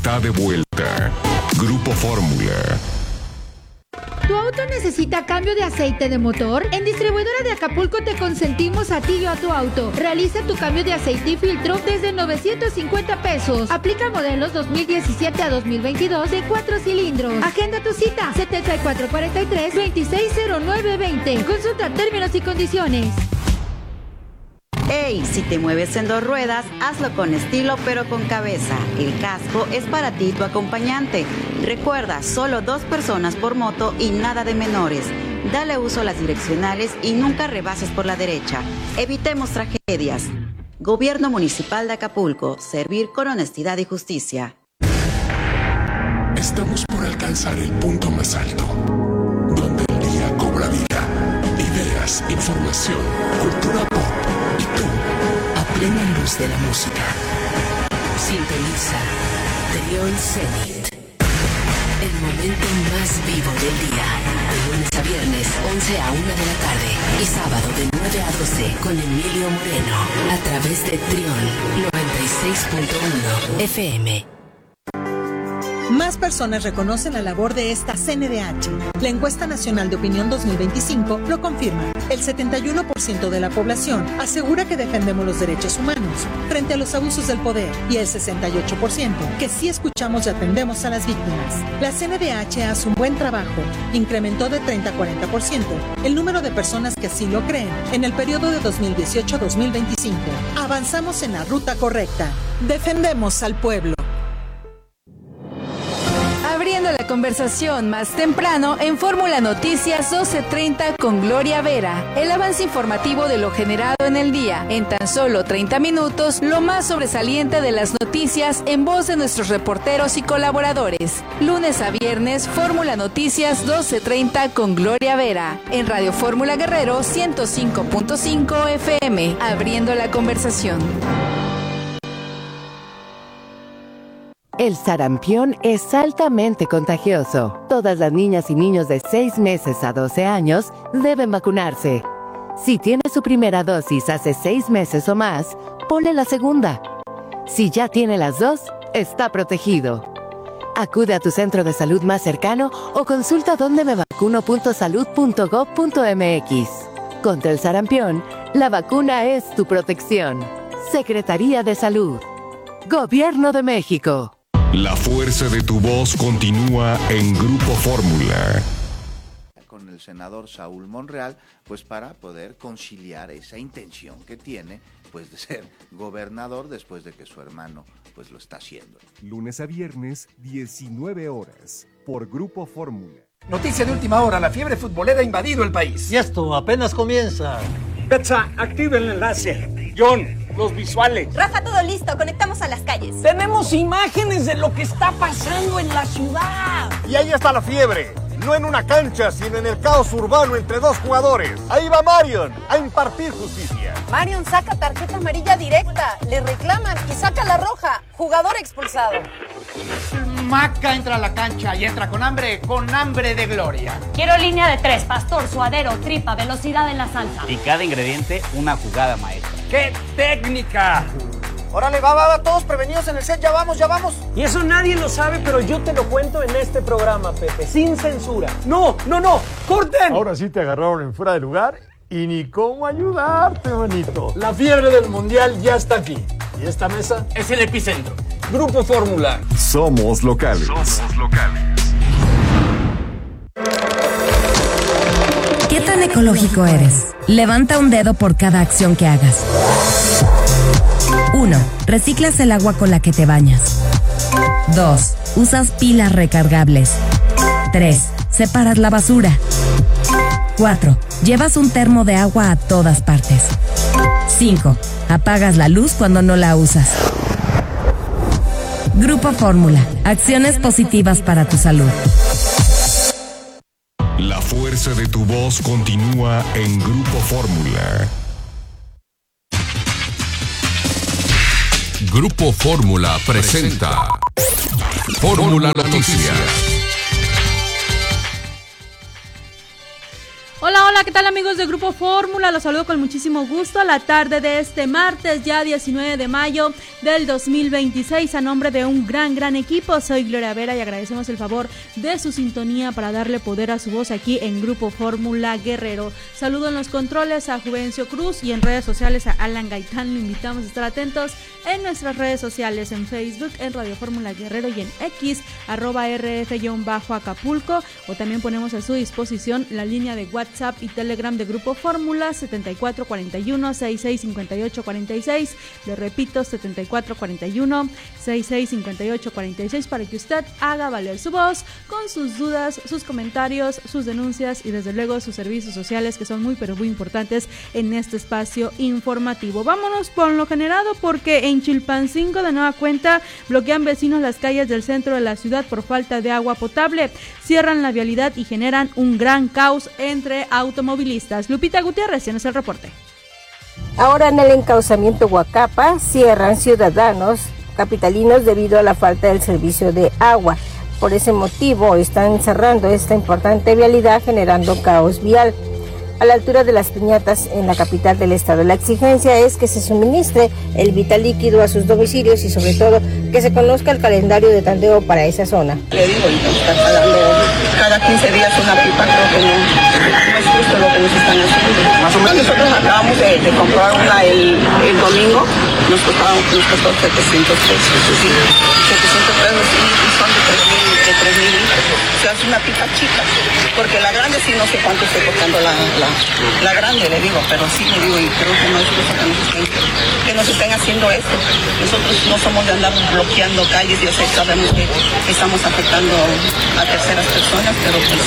Está de vuelta. Grupo Fórmula. ¿Tu auto necesita cambio de aceite de motor? En Distribuidora de Acapulco te consentimos a ti y a tu auto. Realiza tu cambio de aceite y filtro desde 950 pesos. Aplica modelos 2017 a 2022 de 4 cilindros. Agenda tu cita 7443-260920. Consulta términos y condiciones. ¡Ey! Si te mueves en 2 ruedas, hazlo con estilo pero con cabeza. El casco es para ti y tu acompañante. Recuerda, solo 2 personas por moto y nada de menores. Dale uso a las direccionales y nunca rebases por la derecha. Evitemos tragedias. Gobierno Municipal de Acapulco. Servir con honestidad y justicia. Estamos por alcanzar el punto más alto, donde el día cobra vida. Ideas, información, cultura pop. Y tú, a plena luz de la música. Sintoniza Trión Zenit. El momento más vivo del día. De lunes a viernes, 11 a 1 de la tarde. Y sábado de 9 a 12 con Emilio Moreno. A través de Trión 96.1 FM. Más personas reconocen la labor de esta CNDH. La encuesta nacional de opinión 2025 lo confirma. El 71% de la población asegura que defendemos los derechos humanos frente a los abusos del poder y el 68% que sí escuchamos y atendemos a las víctimas. La CNDH hace un buen trabajo. Incrementó de 30 a 40% el número de personas que así lo creen en el periodo de 2018 a 2025. Avanzamos en la ruta correcta. Defendemos al pueblo. Abriendo la conversación más temprano en Fórmula Noticias 12:30 con Gloria Vera. El avance informativo de lo generado en el día. En tan solo 30 minutos, lo más sobresaliente de las noticias en voz de nuestros reporteros y colaboradores. Lunes a viernes, Fórmula Noticias 12:30 con Gloria Vera. En Radio Fórmula Guerrero 105.5 FM. Abriendo la conversación. El sarampión es altamente contagioso. Todas las niñas y niños de 6 meses a 12 años deben vacunarse. Si tiene su primera dosis hace 6 meses o más, ponle la segunda. Si ya tiene las 2, está protegido. Acude a tu centro de salud más cercano o consulta dondemevacuno.salud.gov.mx. Contra el sarampión, la vacuna es tu protección. Secretaría de Salud. Gobierno de México. La fuerza de tu voz continúa en Grupo Fórmula. Con el senador Saúl Monreal, pues para poder conciliar esa intención que tiene, pues de ser gobernador después de que su hermano, pues lo está haciendo. Lunes a viernes, 19 horas, por Grupo Fórmula. Noticia de última hora, la fiebre futbolera ha invadido el país. Y esto apenas comienza. Betsa, activa el enlace. John, los visuales. Rafa, todo listo, conectamos a las calles. Tenemos imágenes de lo que está pasando en la ciudad. Y ahí está la fiebre. No en una cancha, sino en el caos urbano entre 2 jugadores. Ahí va Marion a impartir justicia. Marion saca tarjeta amarilla directa, le reclaman y saca la roja. Jugador expulsado. Maca entra a la cancha y entra con hambre de gloria. Quiero línea de 3, pastor, suadero, tripa, velocidad en la salsa. Y cada ingrediente una jugada maestra. ¡Qué técnica! Órale, va, todos prevenidos en el set, ya vamos. Y eso nadie lo sabe, pero yo te lo cuento en este programa, Pepe, sin censura. ¡No! ¡Corten! Ahora sí te agarraron en fuera de lugar y ni cómo ayudarte, manito. La fiebre del mundial ya está aquí. Y esta mesa es el epicentro. Grupo Fórmula. Somos locales. ¿Qué tan ecológico eres? Levanta un dedo por cada acción que hagas. 1. Reciclas el agua con la que te bañas. 2. Usas pilas recargables. 3. Separas la basura. 4. Llevas un termo de agua a todas partes. 5. Apagas la luz cuando no la usas. Grupo Fórmula. Acciones positivas para tu salud. La fuerza de tu voz continúa en Grupo Fórmula. Grupo Fórmula presenta Fórmula Noticias. Hola, ¿qué tal? tal, amigos de Grupo Fórmula? Los saludo con muchísimo gusto a la tarde de este martes, ya 19 de mayo del 2026, a nombre de un gran equipo. Soy Gloria Vera y agradecemos el favor de su sintonía para darle poder a su voz aquí en Grupo Fórmula Guerrero. Saludo en los controles a Juvencio Cruz y en redes sociales a Alan Gaitán. Lo invitamos a estar atentos en nuestras redes sociales, en Facebook, en Radio Fórmula Guerrero y en X, @RF_Acapulco, o también ponemos a su disposición la línea de WhatsApp y Telegram de Grupo Fórmula 7441-665846. Le repito, 7441-665846 para que usted haga valer su voz con sus dudas, sus comentarios, sus denuncias y desde luego sus servicios sociales, que son muy pero muy importantes en este espacio informativo. Vámonos con lo generado, porque en Chilpancingo de nueva cuenta bloquean vecinos las calles del centro de la ciudad por falta de agua potable, cierran la vialidad y generan un gran caos entre automovilistas. Lupita Gutiérrez tiene el reporte. Ahora en el encauzamiento Huacapa cierran ciudadanos capitalinos debido a la falta del servicio de agua. Por ese motivo están cerrando esta importante vialidad, generando caos vial a la altura de las piñatas en la capital del estado. La exigencia es que se suministre el vital líquido a sus domicilios y sobre todo que se conozca el calendario de tandeo para esa zona. Le digo, está pagando cada 15 días una pipa, creo que no es justo lo que nos están haciendo. Más o menos nosotros acabamos de comprar una el domingo, nos costó 700 pesos, sí, 700 pesos y son de 3,000 litros. O sea, es una pipa chica, porque la grande sí no sé cuánto estoy costando la grande, le digo, pero sí le digo, y creo que no es justo que nos estén haciendo esto. Nosotros no somos de andar bloqueando calles, yo sé, sabemos que estamos afectando a terceras personas, pero pues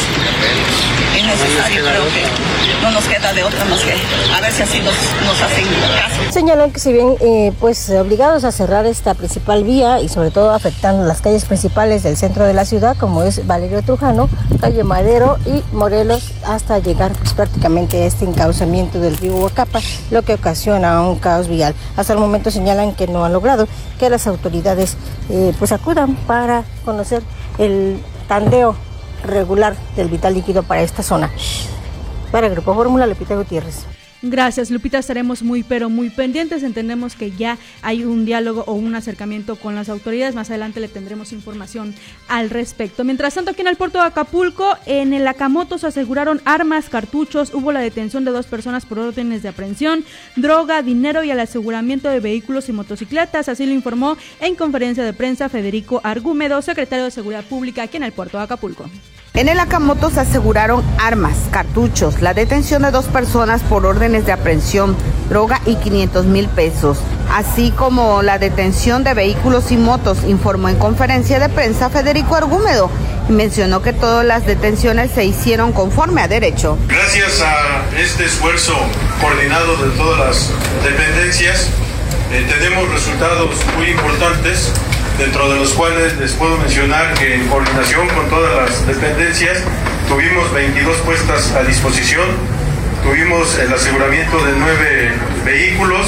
es necesario, creo que no nos queda de otra más que a ver si así nos hacen caso. Señalan que si bien pues obligados a cerrar esta principal vía y sobre todo afectando las calles principales del centro de la ciudad, como es Valerio Trujano, calle Madero y Morelos, hasta llegar pues, prácticamente a este encauzamiento del río Huacapa, lo que ocasiona un caos vial. Hasta el momento señalan que no han logrado que las autoridades pues acudan para conocer el tandeo regular del vital líquido para esta zona. Para el Grupo Fórmula, Lupita Gutiérrez. Gracias, Lupita, estaremos muy pero muy pendientes. Entendemos que ya hay un diálogo o un acercamiento con las autoridades. Más adelante le tendremos información al respecto. Mientras tanto, aquí en el puerto de Acapulco, en el Acamoto se aseguraron armas, cartuchos, hubo la detención de 2 personas por órdenes de aprehensión, droga, dinero y el aseguramiento de vehículos y motocicletas. Así lo informó en conferencia de prensa Federico Argúmedo, secretario de Seguridad Pública aquí en el puerto de Acapulco. En el Acamoto se aseguraron armas, cartuchos, la detención de 2 personas por órdenes de aprehensión, droga y 500,000 pesos, así como la detención de vehículos y motos, informó en conferencia de prensa Federico Argúmedo y mencionó que todas las detenciones se hicieron conforme a derecho. Gracias a este esfuerzo coordinado de todas las dependencias, tenemos resultados muy importantes, dentro de los cuales les puedo mencionar que en coordinación con todas las dependencias tuvimos 22 puestas a disposición, tuvimos el aseguramiento de 9 vehículos,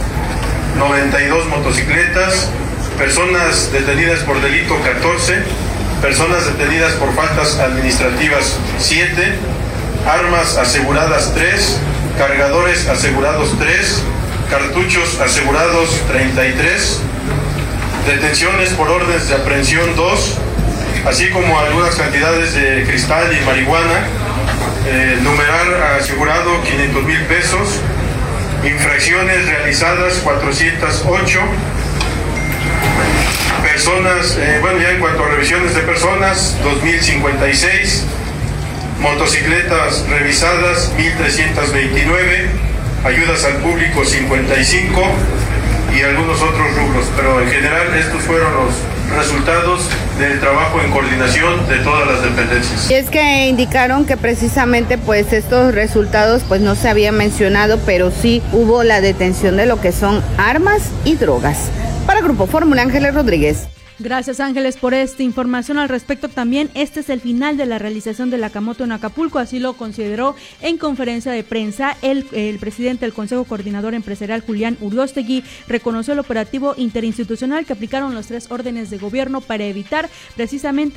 92 motocicletas, personas detenidas por delito 14, personas detenidas por faltas administrativas 7, armas aseguradas 3, cargadores asegurados 3, cartuchos asegurados 33, detenciones por órdenes de aprehensión 2, así como algunas cantidades de cristal y marihuana, numeral asegurado 500,000 pesos, infracciones realizadas 408, personas, ya en cuanto a revisiones de personas, 2,056, motocicletas revisadas 1,329, ayudas al público 55, y algunos otros rubros, pero en general estos fueron los resultados del trabajo en coordinación de todas las dependencias. Y es que indicaron que precisamente pues estos resultados pues no se habían mencionado, pero sí hubo la detención de lo que son armas y drogas. Para Grupo Fórmula, Ángeles Rodríguez. Gracias, Ángeles, por esta información al respecto. También este es el final de la realización del Acamoto en Acapulco, así lo consideró en conferencia de prensa el presidente del Consejo Coordinador Empresarial, Julián Uriostegui. Reconoció el operativo interinstitucional que aplicaron los 3 órdenes de gobierno para evitar precisamente